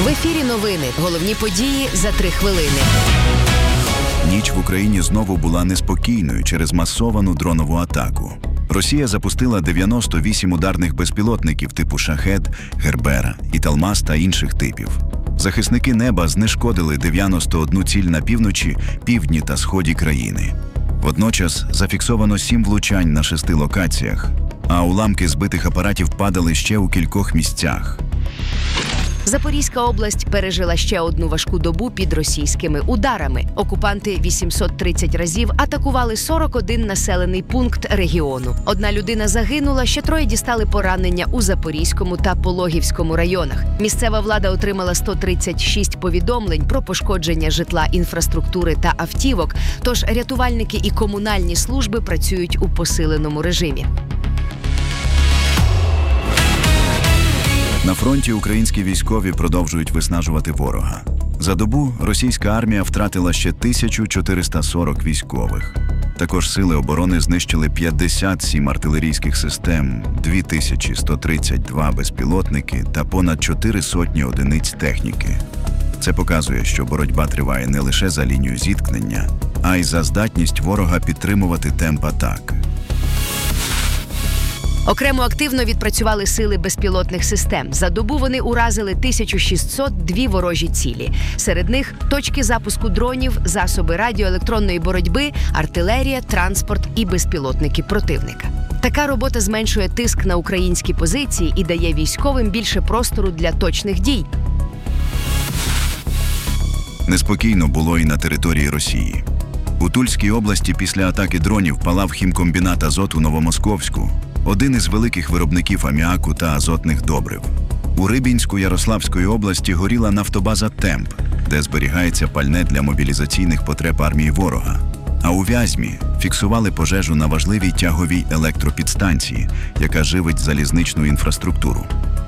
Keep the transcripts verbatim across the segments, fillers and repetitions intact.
В ефірі новини. Головні події за три хвилини. Ніч в Україні знову була неспокійною через масовану дронову атаку. Росія запустила дев'яносто вісім ударних безпілотників типу «Шахед», «Гербера», «Італмас» та інших типів. Захисники неба знешкодили дев'яносто одну ціль на півночі, півдні та сході країни. Водночас зафіксовано сім влучань на шести локаціях, а уламки збитих апаратів падали ще у кількох місцях. Запорізька область пережила ще одну важку добу під російськими ударами. Окупанти вісімсот тридцять разів атакували сорок один населений пункт регіону. Одна людина загинула, ще троє дістали поранення у Запорізькому та Пологівському районах. Місцева влада отримала сто тридцять шість повідомлень про пошкодження житла, інфраструктури та автівок, тож рятувальники і комунальні служби працюють у посиленому режимі. На фронті українські військові продовжують виснажувати ворога. За добу російська армія втратила ще тисячу чотириста сорок військових. Також сили оборони знищили п'ятдесят сім артилерійських систем, дві тисячі сто тридцять два безпілотники та понад чотири сотні одиниць техніки. Це показує, що боротьба триває не лише за лінією зіткнення, а й за здатність ворога підтримувати темп атак. Окремо активно відпрацювали сили безпілотних систем. За добу вони уразили тисячу шістсот два ворожі цілі. Серед них точки запуску дронів, засоби радіоелектронної боротьби, артилерія, транспорт і безпілотники противника. Така робота зменшує тиск на українські позиції і дає військовим більше простору для точних дій. Неспокійно було і на території Росії. У Тульській області після атаки дронів палав хімкомбінат «Азот» у Новомосковську, один із великих виробників аміаку та азотних добрив. У Рибінську-Ярославської області горіла нафтобаза «Темп», де зберігається пальне для мобілізаційних потреб армії ворога. А у Вязьмі фіксували пожежу на важливій тяговій електропідстанції, яка живить залізничну інфраструктуру.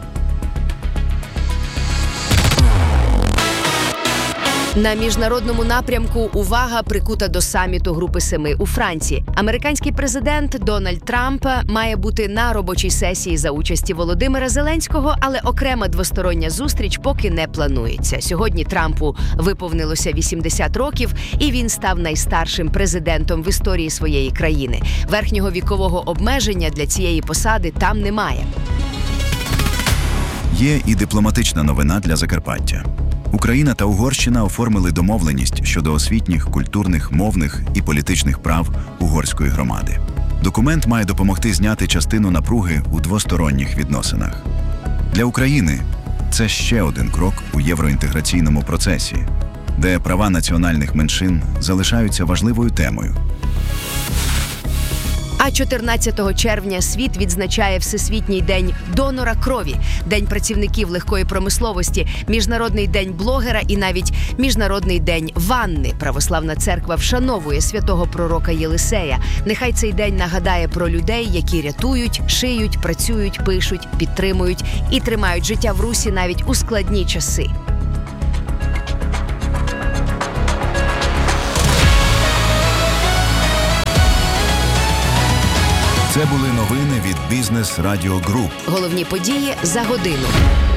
На міжнародному напрямку увага прикута до саміту Групи Семи у Франції. Американський президент Дональд Трамп має бути на робочій сесії за участі Володимира Зеленського, але окрема двостороння зустріч поки не планується. Сьогодні Трампу виповнилося вісімдесят років, і він став найстаршим президентом в історії своєї країни. Верхнього вікового обмеження для цієї посади там немає. Є і дипломатична новина для Закарпаття. Україна та Угорщина оформили домовленість щодо освітніх, культурних, мовних і політичних прав угорської громади. Документ має допомогти зняти частину напруги у двосторонніх відносинах. Для України це ще один крок у євроінтеграційному процесі, де права національних меншин залишаються важливою темою. А чотирнадцятого червня світ відзначає Всесвітній день донора крові, День працівників легкої промисловості, Міжнародний день блогера і навіть Міжнародний день ванни. Православна церква вшановує святого пророка Єлисея. Нехай цей день нагадає про людей, які рятують, шиють, працюють, пишуть, підтримують і тримають життя в Русі навіть у складні часи. Це були новини від Бізнес Радіо Груп. Головні події за годину.